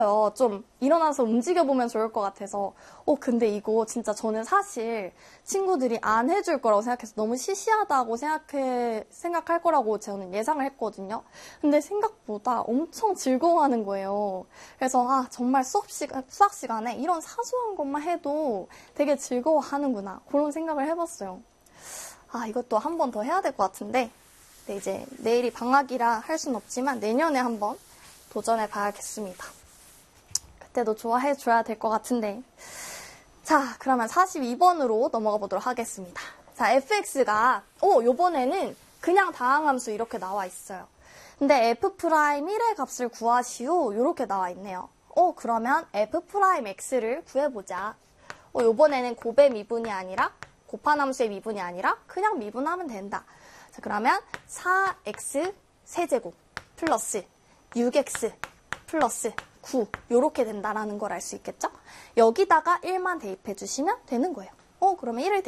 좀 일어나서 움직여보면 좋을 것 같아서 근데 이거 진짜 저는 사실 친구들이 안 해줄 거라고 생각해서 너무 시시하다고 생각할 거라고 저는 예상을 했거든요. 근데 생각보다 엄청 즐거워하는 거예요. 그래서 정말 수학 시간에 이런 사소한 것만 해도 되게 즐거워하는구나 그런 생각을 해봤어요. 이것도 한 번 더 해야 될 것 같은데 네, 이제 내일이 방학이라 할 순 없지만 내년에 한번 도전해 봐야겠습니다. 그때도 좋아해 줘야 될 것 같은데. 자, 그러면 42번으로 넘어가 보도록 하겠습니다. 자, fx가 요번에는 그냥 다항함수 이렇게 나와 있어요. 근데 f'1의 값을 구하시오 이렇게 나와 있네요. 그러면 f'x를 구해보자. 요번에는 곱의 미분이 아니라 곱한함수의 미분이 아니라 그냥 미분하면 된다. 자, 그러면 4x 세제곱 플러스 6x 플러스 9 이렇게 된다라는 걸 알 수 있겠죠? 여기다가 1만 대입해 주시면 되는 거예요. 그러면 1을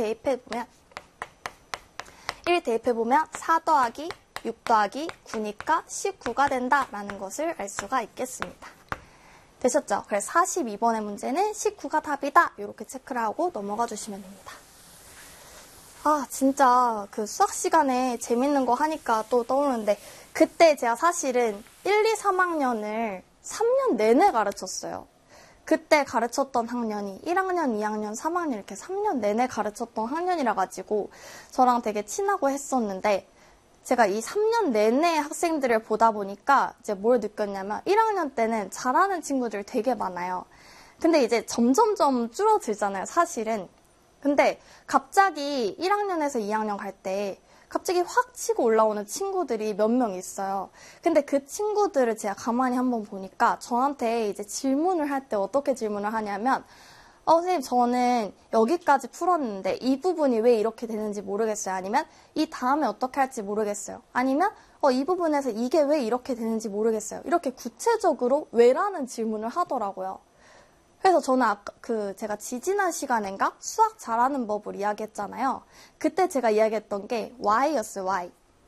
대입해보면 4 더하기 6 더하기 9니까 19가 된다라는 것을 알 수가 있겠습니다. 되셨죠? 그래서 42번의 문제는 19가 답이다. 이렇게 체크를 하고 넘어가 주시면 됩니다. 진짜 그 수학 시간에 재밌는 거 하니까 또 떠오르는데 그때 제가 사실은 1, 2, 3학년을 3년 내내 가르쳤어요. 그때 가르쳤던 학년이 1학년, 2학년, 3학년 이렇게 3년 내내 가르쳤던 학년이라 가지고 저랑 되게 친하고 했었는데 제가 이 3년 내내 학생들을 보다 보니까 이제 뭘 느꼈냐면 1학년 때는 잘하는 친구들 되게 많아요. 근데 이제 점점점 줄어들잖아요, 사실은. 근데 갑자기 1학년에서 2학년 갈 때 갑자기 확 치고 올라오는 친구들이 몇 명 있어요. 근데 그 친구들을 제가 가만히 한번 보니까 저한테 이제 질문을 할 때 어떻게 질문을 하냐면 선생님 저는 여기까지 풀었는데 이 부분이 왜 이렇게 되는지 모르겠어요. 아니면 이 다음에 어떻게 할지 모르겠어요. 아니면 이 부분에서 이게 왜 이렇게 되는지 모르겠어요. 이렇게 구체적으로 왜라는 질문을 하더라고요. 그래서 저는 제가 지지난 시간인가 수학 잘하는 법을 이야기했잖아요. 그때 제가 이야기했던 게 why였어요, why.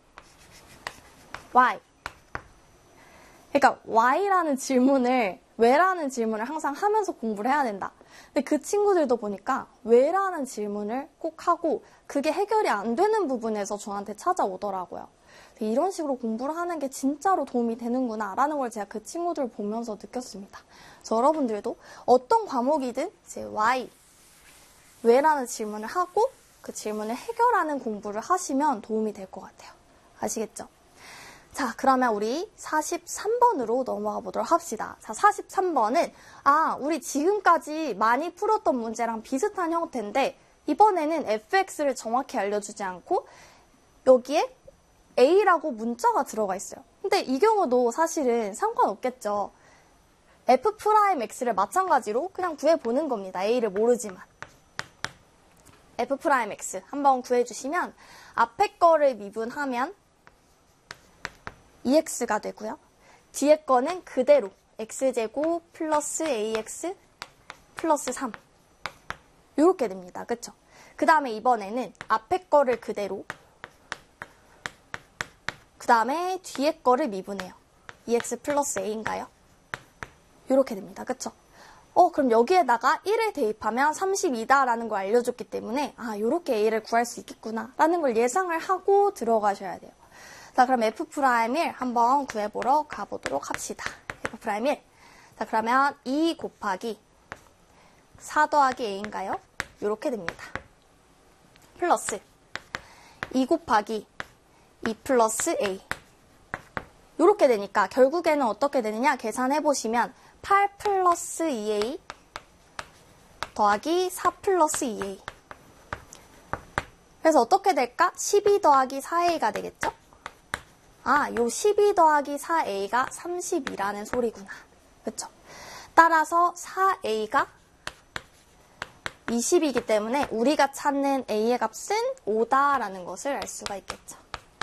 why. 그러니까 why라는 질문을, 왜라는 질문을 항상 하면서 공부를 해야 된다. 근데 그 친구들도 보니까 왜라는 질문을 꼭 하고 그게 해결이 안 되는 부분에서 저한테 찾아오더라고요. 이런 식으로 공부를 하는 게 진짜로 도움이 되는구나 라는 걸 제가 그 친구들 보면서 느꼈습니다. 그래서 여러분들도 어떤 과목이든 이제 why, 왜라는 질문을 하고 그 질문을 해결하는 공부를 하시면 도움이 될 것 같아요. 아시겠죠? 자, 그러면 우리 43번으로 넘어가 보도록 합시다. 자, 43번은 우리 지금까지 많이 풀었던 문제랑 비슷한 형태인데 이번에는 fx를 정확히 알려주지 않고 여기에 A라고 문자가 들어가 있어요. 근데 이 경우도 사실은 상관없겠죠. F'X를 마찬가지로 그냥 구해보는 겁니다. A를 모르지만. F'X 한번 구해주시면 앞에 거를 미분하면 2x가 되고요. 뒤에 거는 그대로 x제곱 플러스 ax 플러스 3 이렇게 됩니다. 그쵸? 그 다음에 이번에는 앞에 거를 그대로 그 다음에 뒤에 거를 미분해요. 2x 플러스 a인가요? 이렇게 됩니다. 그쵸? 그럼 여기에다가 1을 대입하면 32다라는 걸 알려줬기 때문에 이렇게 a를 구할 수 있겠구나 라는 걸 예상을 하고 들어가셔야 돼요. 자, 그럼 F'L 한번 구해보러 가보도록 합시다. F'L. 자, 그러면 2 곱하기 4 더하기 a인가요? 이렇게 됩니다. 플러스 2 곱하기 2 플러스 a. 이렇게 되니까 결국에는 어떻게 되느냐? 계산해보시면 8 플러스 2a 더하기 4 플러스 2a. 그래서 어떻게 될까? 12 더하기 4a가 되겠죠? 요 12 더하기 4a가 32라는 소리구나. 그쵸? 따라서 4a가 20이기 때문에 우리가 찾는 a의 값은 5다라는 것을 알 수가 있겠죠.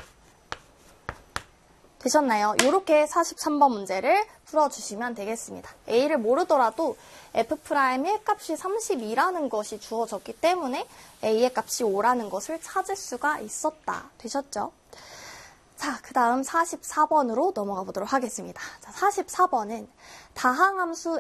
되셨나요? 이렇게 43번 문제를 풀어주시면 되겠습니다. a를 모르더라도 F'의 값이 32라는 것이 주어졌기 때문에 a의 값이 5라는 것을 찾을 수가 있었다. 되셨죠? 자, 그 다음 44번으로 넘어가 보도록 하겠습니다. 자, 44번은 다항함수